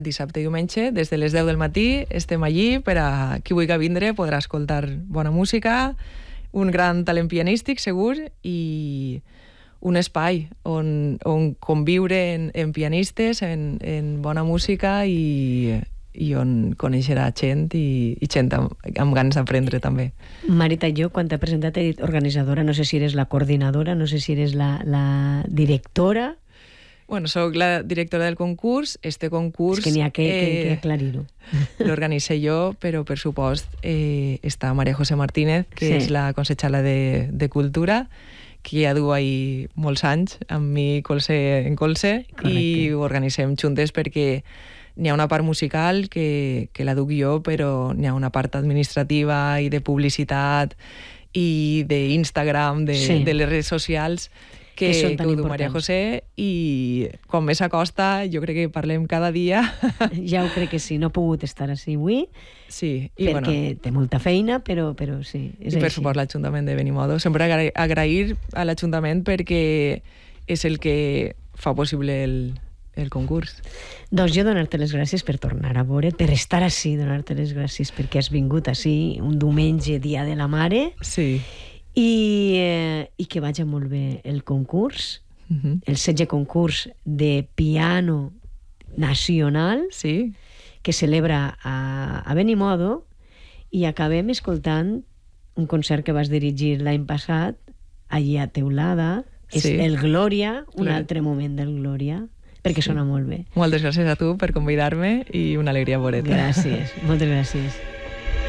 Dissabte i diumenge, des de les 10 del matí, estem allí per a qui vulgui vindre, podrà escoltar bona música, un gran talent pianístic, segur, i un espai on conviure en pianistes, en bona música i on coneixerà gent i gent amb ganes d'aprendre també. Marita, jo quan t'he presentat he dit organitzadora, no sé si eres la coordinadora, no sé si eres la directora. Bueno, soc la directora del concurs. Este concurs... És que n'hi ha que aclarir-ho. L'organitzé jo, però per supost està Maria José Martínez, que és la consejera de Cultura, que ja du ahí molts anys amb mi colze en colze. Correcte. I ho organitzem juntes perquè n'hi ha una part musical que la duc jo, però n'hi ha una part administrativa i de publicitat i d'Instagram, de les redes socials, que ho du Maria José, i quan més s'acosta jo crec que parlem cada dia. Ja ho crec que sí, no he pogut estar així avui, sí, perquè té molta feina, però sí, és i per així. supost l'Ajuntament de Benimodo. Sempre agrair a l'Ajuntament perquè és el que fa possible el concurs. Doncs jo donar-te les gràcies per tornar a veure't, per estar així, donar-te les gràcies perquè has vingut així un diumenge, dia de la mare. Sí. I que vagi molt bé el concurs, el 16è concurs de piano nacional, sí, que celebra a Benimodo, i acabem escoltant un concert que vas dirigir l'any passat allí a Teulada, és el Glòria, un altre moment del Glòria, perquè sona molt bé. Moltes gràcies a tu per convidar-me i una alegria veure't. Gràcies, moltes gràcies.